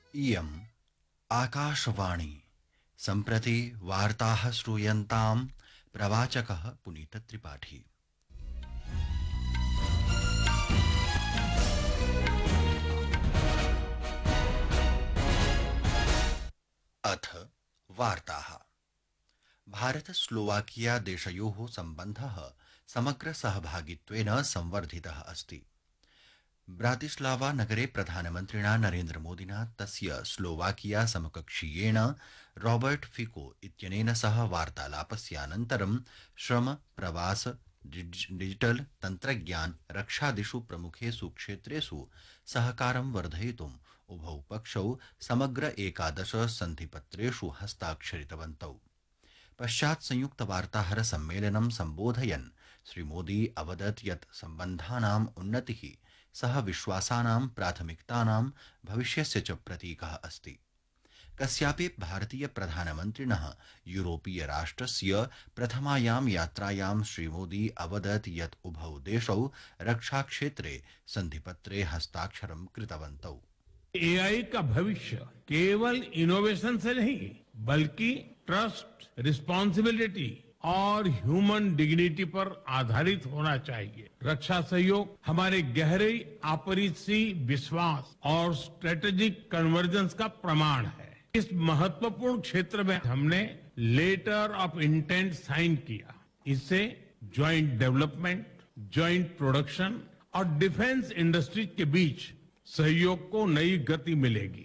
इयम् आकाशवाणी सम्प्रति वार्ताः श्रूयन्ताम् प्रवाचकः पुनीतत्रिपाठी। अथ वार्ताः। भारत स्लोवाकिया देशयोः सम्बन्धः समग्र सहभागित्वेन संवर्धितः अस्ति। ब्रातिस्लावा नगरे प्रधानमन्त्रिणा नरेन्द्रमोदिना तस्य स्लोवाकिया समकक्षीयेण रॉबर्ट फिको इत्यनेन सह वार्तालापस्यानन्तरं श्रम, प्रवास, डिजिटल तन्त्रज्ञान, रक्षादिषु प्रमुखेषु क्षेत्रेषु सहकारं वर्धयितुम् उभौ पक्षौ समग्र एकादश सन्धिपत्रेषु हस्ताक्षरितवन्तौ। पश्चात् संयुक्त वार्ताहर सम्मेलनं सम्बोधयन् श्रीमोदी अवदत् यत् सम्बन्धानाम् उन्नतिः सह विश्वासानां प्राथमिकतानां भविष्यस्य च प्रतीकः अस्ति। कस्यापि भारतीय प्रधानमन्त्रिणः यूरोपीय राष्ट्रस्य प्रथमायां यात्रायां श्रीमोदी अवदत् यत् उभौ देशौ रक्षाक्षेत्रे सन्धिपत्रे हस्ताक्षरं कृतवन्तौ। एआई का भविष्य केवल इनोवेशन से नहीं बल्कि ट्रस्ट, रिस्पॉन्सिबिलिटी और ह्यूमन डिग्निटी पर आधारित होना चाहिए। रक्षा सहयोग हमारे गहरे आपसी विश्वास और स्ट्रेटेजिक कन्वर्जेंस का प्रमाण है। इस महत्वपूर्ण क्षेत्र में हमने लेटर ऑफ इंटेंट साइन किया। इससे ज्वाइंट डेवलपमेंट, ज्वाइंट प्रोडक्शन और डिफेंस इंडस्ट्रीज के बीच सहयोग को नई गति मिलेगी।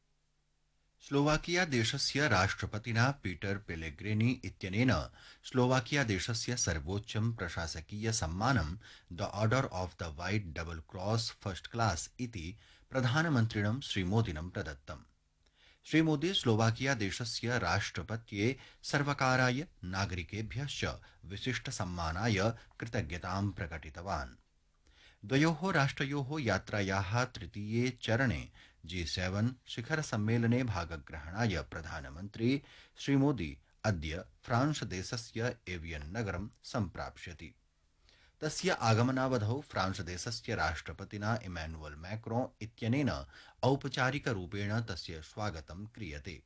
स्लोवाकिया देशस्य राष्ट्रपतिना पीटर पेलेग्रिनी इत्यनेन स्लोवाकिया देशस्य सर्वोच्चं प्रशासकीय सम्मानं the order of the white double cross first class इति प्रधानमन्त्रिणं श्रीमोदिनं प्रदत्तम्। श्रीमोदी स्लोवाकिया देशस्य राष्ट्रपत्ये सर्वकाराय नागरिकेभ्यश्च विशिष्ट सम्मानाय कृतज्ञतां प्रकटितवान्। द्वयोः राष्ट्रयोः यात्रायाः तृतीये चरणे G7 शिखर सम्मेलने भागग्रहणाय प्रधानमन्त्री श्रीमोदी अद्य फ्रांस देशस्य एवियन नगरं सम्प्राप्स्यति। तस्य आगमनावधौ फ्रांस देशस्य राष्ट्रपतिना इमैनुअल मैक्रों इत्यनेन औपचारिकरूपेण तस्य स्वागतं क्रियते।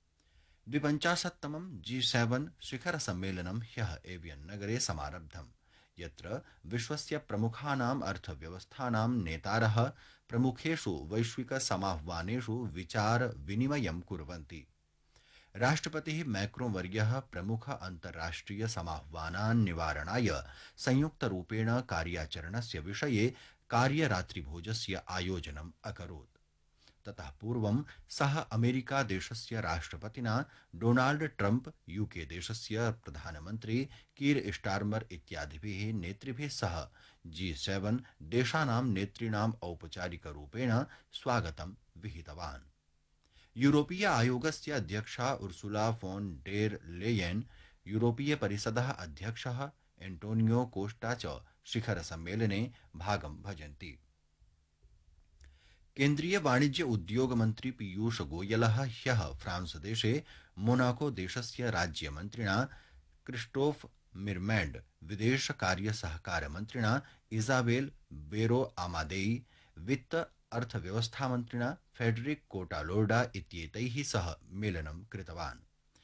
52तमं G7 शिखर सम्मेलनं ह्यः एवियन नगरे समारब्धम्, यत्र विश्वस्य प्रमुखानाम् अर्थव्यवस्थानां नेतारः प्रमुखेषु वैश्विक समाह्वानेषु विचार विनिमयं कुर्वन्ति। राष्ट्रपतिः मैक्रों वर्यः प्रमुख अन्ताराष्ट्रिय समाह्वानान् निवारणाय संयुक्तरूपेण कार्याचरणस्य विषये कार्यरात्रिभोजस्य आयोजनम् अकरोत्। ततः पूर्वं सः अमेरिका देशस्य राष्ट्रपतिना डोनाल्ड ट्रम्प, यूके देशस्य प्रधानमन्त्री कीर स्टार्मर इत्यादिभिः नेतृभिः सह G7 देशानां नेतॄणाम् औपचारिकरूपेण स्वागतं विहितवान्। यूरोपीय आयोगस्य अध्यक्षा उर्सुला फोन डेर लेयेन, यूरोपीय परिषदः अध्यक्षः एंटोनियो कोस्टा च शिखर सम्मेलने भागं भजन्ति। केन्द्रीय वाणिज्य उद्योग मन्त्री पीयूष गोयलः ह्यः फ्रांस देशे मोनाको देशस्य राज्यमन्त्रिणा क्रिस्टोफ मिरमैंड, विदेश कार्य सहकार मन्त्रिणा इजाबेल बेरो आमादेई, वित्त अर्थव्यवस्था मन्त्रिणा फेडरिक कोटालोर्डा इत्येतैः सह मेलनं कृतवान्।